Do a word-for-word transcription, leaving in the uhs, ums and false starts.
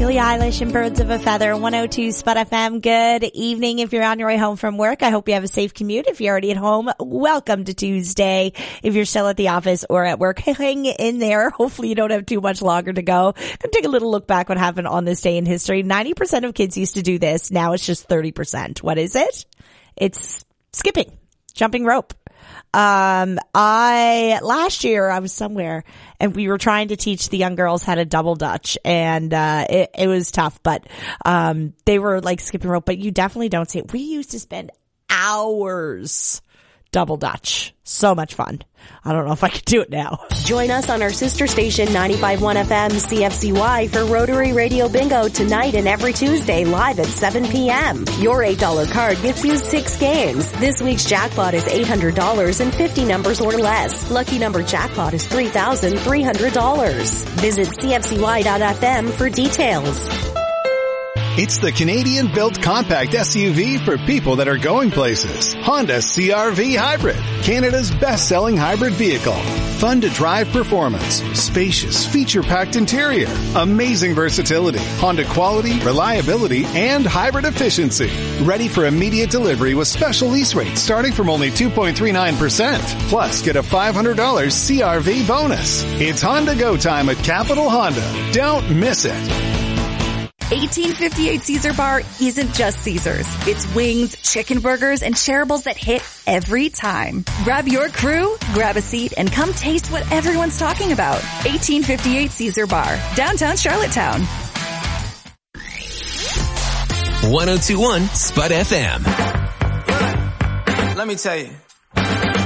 Billie Eilish and Birds of a Feather, one oh two Spud F M. Good evening. If you're on your way home from work, I hope you have a safe commute. If you're already at home, welcome to Tuesday. If you're still at the office or at work, hang in there. Hopefully you don't have too much longer to go. Gonna take a little look back what happened on this day in history. ninety percent of kids used to do this. Now it's just thirty percent. What is it? It's skipping, jumping rope. Um, I, last year I was somewhere and we were trying to teach the young girls how to double dutch, and, uh, it, it was tough, but, um, they were like skipping rope, but you definitely don't see it. We used to spend hours double dutch. So much fun. I don't know if I could do it now. Join us on our sister station ninety-five point one F M C F C Y for Rotary Radio Bingo tonight and every Tuesday live at seven p.m. Your eight dollar card gets you six games. This week's jackpot is eight hundred dollars and fifty numbers or less. Lucky number jackpot is three thousand three hundred dollars. Visit C F C Y dot F M for details. It's the Canadian-built compact S U V for people that are going places. Honda C R V Hybrid, Canada's best-selling hybrid vehicle. Fun to drive performance, spacious, feature-packed interior, amazing versatility, Honda quality, reliability, and hybrid efficiency. Ready for immediate delivery with special lease rates starting from only two point three nine percent. Plus, get a five hundred dollars C R V bonus. It's Honda Go time at Capital Honda. Don't miss it. eighteen fifty-eight Caesar Bar isn't just Caesars. It's wings, chicken burgers, and shareables that hit every time. Grab your crew, grab a seat, and come taste what everyone's talking about. eighteen fifty-eight Caesar Bar, downtown Charlottetown. one oh two point one Spud F M. Let me tell you.